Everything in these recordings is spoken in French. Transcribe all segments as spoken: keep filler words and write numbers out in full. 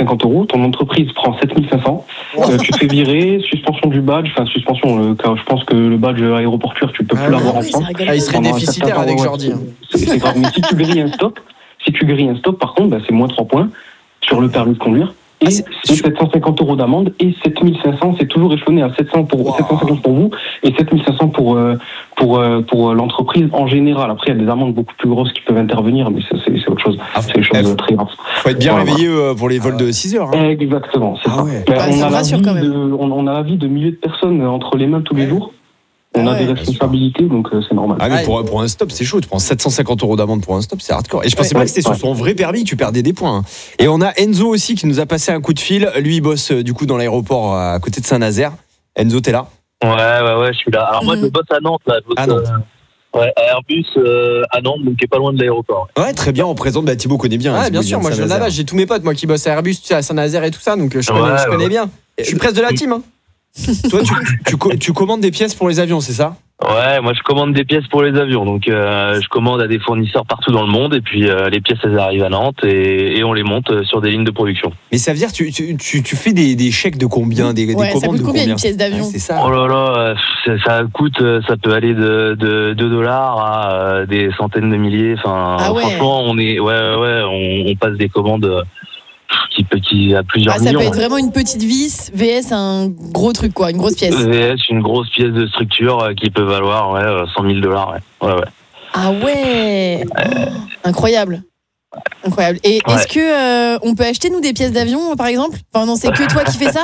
cinquante euros. Ton entreprise prend sept mille cinq cents. Euh, tu te fais virer, suspension du badge, enfin suspension, euh, car je pense que le badge aéroportuaire, tu peux ah plus l'avoir en France. Ah, il serait déficitaire avec ouais, Jordi. C'est, c'est grave, mais si tu grilles un stop, si tu grilles un stop, par contre, bah, c'est moins trois points sur le permis de conduire. Et ah, c'est, c'est sept cent cinquante euros d'amende et sept mille cinq cents, c'est toujours échelonné à sept cents pour, wow. sept cent cinquante pour vous et sept mille cinq cents pour, euh, pour, euh, pour l'entreprise en général. Après, il y a des amendes beaucoup plus grosses qui peuvent intervenir, mais ça, c'est, c'est autre chose. Ah, c'est des choses très graves. Faut être bien voilà. réveillé euh, pour les vols de six heures. Hein. Exactement, c'est ah, ça. Ouais. Bah, on, ça a rassure quand même. De, on, on a la vie de milliers de personnes entre les mains tous les jours. On a ouais, des responsabilités, donc euh, c'est normal. Ah, mais pour, pour un stop, c'est chaud. Tu prends sept cent cinquante euros d'amende pour un stop, c'est hardcore. Et je pensais ouais, pas que c'était ouais. sur son vrai permis que tu perdais des points. Hein. Et on a Enzo aussi qui nous a passé un coup de fil. Lui, il bosse du coup dans l'aéroport à côté de Saint-Nazaire. Enzo, t'es là ? Ouais, ouais, ouais, je suis là. Alors, mmh. moi, je bosse à Nantes, là. Je bosse, à Nantes. Euh, ouais, à Airbus euh, à Nantes, donc qui est pas loin de l'aéroport. Ouais, ouais très bien. On présente, bah, Thibaut connaît bien. Ouais, hein, bien sûr. Moi, je là-bas, j'ai tous mes potes, moi, qui bossent à Airbus, tu sais, à Saint-Nazaire et tout ça, donc je connais, ouais, je connais ouais. bien. Je suis presque de la team, hein. Toi, tu, tu, tu, tu commandes des pièces pour les avions, c'est ça ? Ouais, moi je commande des pièces pour les avions, donc euh, je commande à des fournisseurs partout dans le monde et puis euh, les pièces elles arrivent à Nantes et, et on les monte sur des lignes de production. Mais ça veut dire tu tu tu, tu fais des, des chèques de combien, des, ouais, des commandes de combien, de combien une pièce d'avion ouais, c'est ça. Oh là là, ça, ça coûte, ça peut aller de de deux dollars à euh, des centaines de milliers. Enfin, ah ouais. franchement, on est ouais ouais, on, on passe des commandes. Qui, qui a plusieurs ah, ça millions. peut être vraiment une petite vis V S un gros truc quoi, une grosse pièce. V S une grosse pièce de structure euh, qui peut valoir ouais, cent mille dollars. Ouais. Ouais, ouais. Ah ouais, euh... oh, incroyable. Incroyable. Et ouais. est-ce que euh, on peut acheter nous des pièces d'avion par exemple ? Enfin non, c'est que toi qui fais ça ?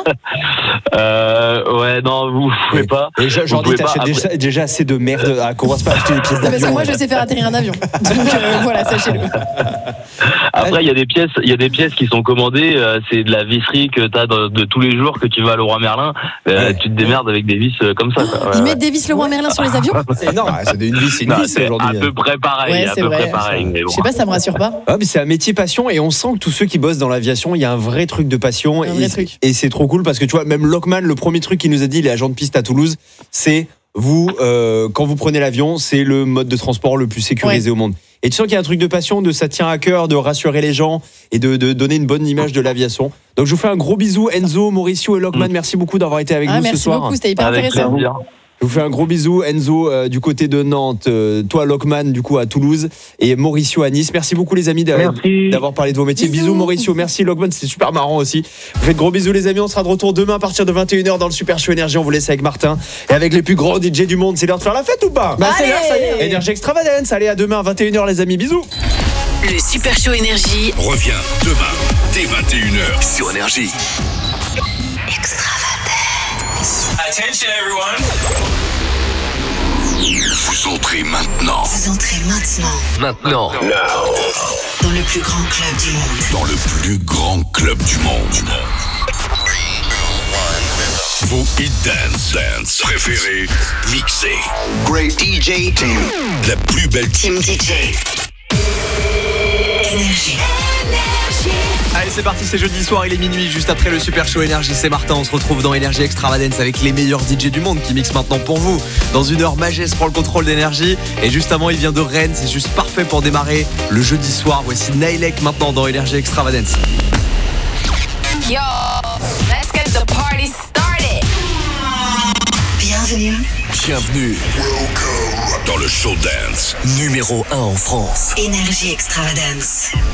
euh, ouais, non, vous pouvez et, pas. Et Jordi, t'achètes déjà, déjà assez de merde à qu'on va pas acheter des pièces d'avion. Parce que moi, je sais faire atterrir un avion. Donc euh, voilà, sachez-le. Après, il y a des pièces, il y a des pièces qui sont commandées. Euh, c'est de la visserie que t'as de, de tous les jours que tu vas à Leroy Merlin. Euh, ouais. Tu te démerdes avec des vis euh, comme ça. Quoi. Ils ouais, mettent des vis Leroy Merlin sur les avions ? C'est énorme. Ah, c'est une vis, c'est une non, vis c'est aujourd'hui. À peu près pareil. Ouais, à c'est peu vrai. près pareil. Mais bon. Je sais pas, ça me rassure pas. Ah, mais c'est un métier passion et on sent que tous ceux qui bossent dans l'aviation, il y a un vrai truc de passion. Un et, vrai truc. Et c'est trop cool parce que tu vois, même Lockman, le premier truc qu'il nous a dit, il est agent de piste à Toulouse, c'est vous, euh, quand vous prenez l'avion, c'est le mode de transport le plus sécurisé ouais. au monde. Et tu sens qu'il y a un truc de passion, de ça tient à cœur, de rassurer les gens et de, de donner une bonne image de l'aviation. Donc je vous fais un gros bisou, Enzo, Mauricio et Lockman. Merci beaucoup d'avoir été avec ah, nous ce soir. Merci beaucoup, c'était hyper avec intéressant. Plaisir. Je vous fais un gros bisou, Enzo euh, du côté de Nantes, euh, toi Lockman du coup à Toulouse et Mauricio à Nice. Merci beaucoup les amis d'avoir, d'avoir parlé de vos métiers. Bisous, bisous Mauricio, merci Lockman, c'était super marrant aussi. Vous faites gros bisous les amis, on sera de retour demain à partir de vingt et une heures dans le Super Show Énergie. On vous laisse avec Martin et avec les plus grands D J du monde. C'est l'heure de faire la fête ou pas ? Bah c'est l'heure, ça y est. Énergie Extravagance, allez à demain à vingt et une heures les amis, bisous. Le Super Show Énergie revient demain dès vingt et une heures sur Énergie. Extravagance. Attention everyone. Vous entrez maintenant. Vous entrez maintenant. Maintenant. Now. Dans le plus grand club du monde. Dans le plus grand club du monde. Vos hit dance, dance préférés mixés. Great D J team. La plus belle team D J. Énergie. Allez c'est parti, c'est jeudi soir, il est minuit, juste après le Super Show Énergie, c'est Martin, on se retrouve dans Énergie Extravagance avec les meilleurs D J du monde qui mixent maintenant pour vous. Dans une heure, Magès prend le contrôle d'Énergie et juste avant il vient de Rennes, c'est juste parfait pour démarrer le jeudi soir. Voici Nailek maintenant dans Énergie Extravagance. Yo, let's get the party started. Bienvenue. Bienvenue dans le show dance numéro un en France. Énergie Extravagance.